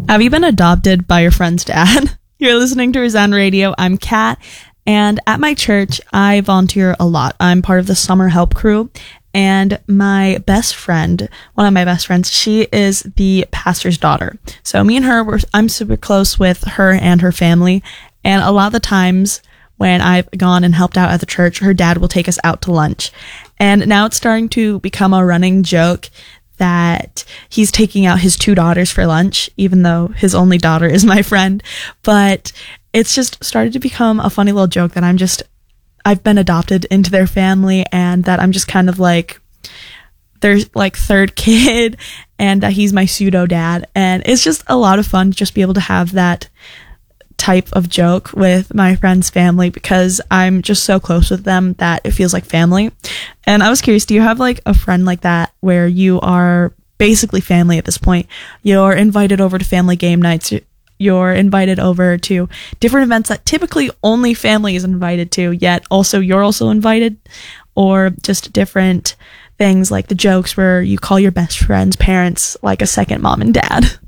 Have you been adopted by your friend's dad? You're listening to Resound Radio. I'm Kat, and at my church, I volunteer a lot. I'm part of the summer help crew, and my best friend, one of my best friends, she is the pastor's daughter. So me and her, I'm super close with her and her family, and a lot of the times when I've gone and helped out at the church, her dad will take us out to lunch. And now it's starting to become a running joke that he's taking out his 2 daughters for lunch, even though his only daughter is my friend. But it's just started to become a funny little joke that I've been adopted into their family, and that I'm just kind of like their like third kid, and that he's my pseudo dad. And it's just a lot of fun to just be able to have that type of joke with my friend's family, because I'm just so close with them that it feels like family. And I was curious, do you have like a friend like that where you are basically family at this point? You're invited over to family game nights, you're invited over to different events that typically only family is invited to, yet also you're also invited, or just different things like the jokes where you call your best friend's parents like a second mom and dad.